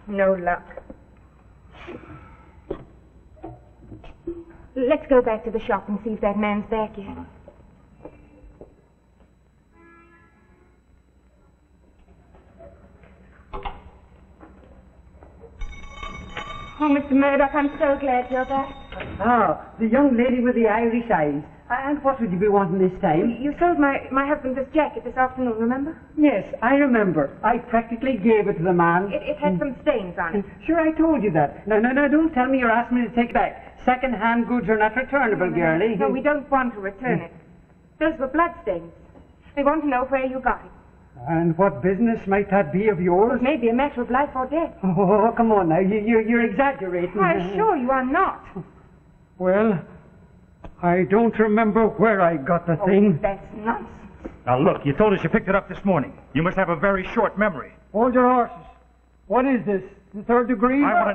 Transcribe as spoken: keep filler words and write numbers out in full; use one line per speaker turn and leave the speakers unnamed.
No luck. Let's go back to the shop and see if that man's back yet. Oh, Mister Murdoch, I'm so glad you're back.
Ah, the young lady with the Irish eyes. And what would you be wanting this time?
You sold my, my husband this jacket this afternoon, remember?
Yes, I remember. I practically gave it to the man.
It, it had some stains on it.
Sure, I told you that. No, no, no, don't tell me you're asking me to take it back. Second-hand goods are not returnable, girlie.
No, we don't want to return it. Those were blood stains. We want to know where you got it.
And what business might that be of yours?
It may be a matter of life or death.
Oh, come on now. You, you, you're exaggerating.
I assure you are not.
Well, I don't remember where I got the
Oh,
thing.
that's nonsense.
Now, look, you told us you picked it up this morning. You must have a very short memory.
Hold your horses. What is this? The third degree?
I want to